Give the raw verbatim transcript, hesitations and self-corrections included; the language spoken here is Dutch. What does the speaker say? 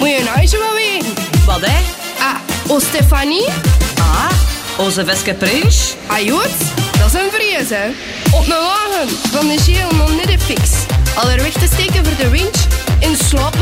Moet je nou eens wel weten? Wat, hè? Ah, o Stefanie? Ah, onze Veske Prinsch? Ah, Jood? Dat is een vrees, hè. Op een wagen van de Geel nog niet de fix. Al er weg te steken voor de winch in slaap